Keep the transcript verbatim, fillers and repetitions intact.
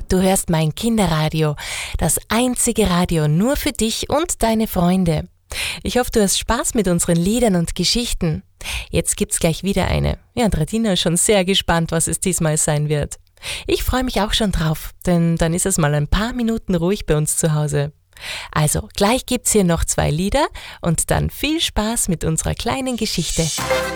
Du hörst mein Kinderradio, das einzige Radio nur für dich und deine Freunde. Ich hoffe, du hast Spaß mit unseren Liedern und Geschichten. Jetzt gibt's gleich wieder eine. Ja, und Radina ist schon sehr gespannt, was es diesmal sein wird. Ich freue mich auch schon drauf, denn dann ist es mal ein paar Minuten ruhig bei uns zu Hause. Also, gleich gibt's hier noch zwei Lieder und dann viel Spaß mit unserer kleinen Geschichte.